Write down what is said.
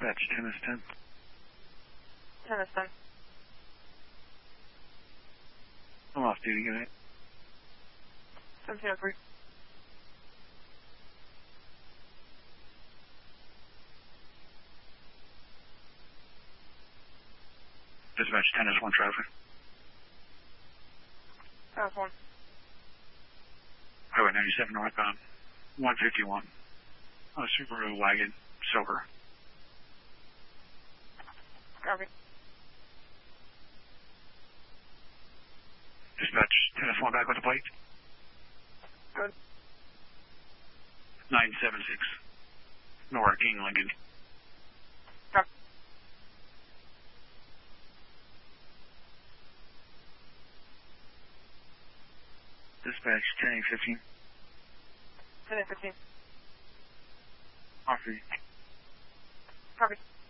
Dispatch 10 is 10. 10 is 10. I'm off duty, good night. 1703. Dispatch 10 is 1 traffic. 10 is 1. Highway 97 northbound, 151. Subaru wagon, silver. Copy. Dispatch 10 is 1 back with the plate. Good. 976. Nora King, Lincoln. Copy. Dispatch 10-15. 10 is 15. Off duty. Copy.